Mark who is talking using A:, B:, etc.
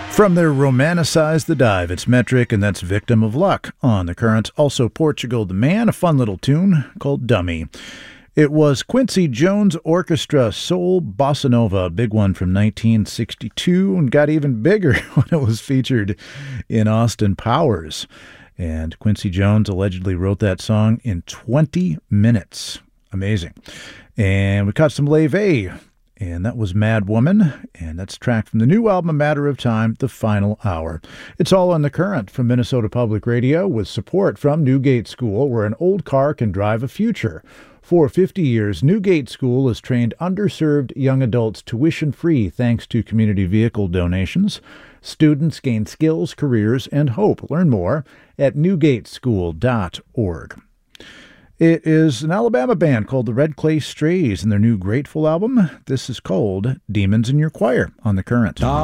A: From their Romanticize the Dive, it's Metric, and that's Victim of Luck on the Current. Also, Portugal the Man, a fun little tune called Dummy. It was Quincy Jones Orchestra Soul Bossa Nova, a big one from 1962, and got even bigger when it was featured in Austin Powers. And Quincy Jones allegedly wrote that song in 20 minutes. Amazing. And we caught some Leve, and that was Mad Woman, and that's a track from the new album, A Matter of Time, The Final Hour. It's all on the Current from Minnesota Public Radio with support from Newgate School, where an old car can drive a future. For 50 years, Newgate School has trained underserved young adults tuition-free thanks to community vehicle donations. Students gain skills, careers, and hope. Learn more at newgateschool.org. It is an Alabama band called the Red Clay Strays and their new Grateful album. This is called Demons in Your Choir on the Current.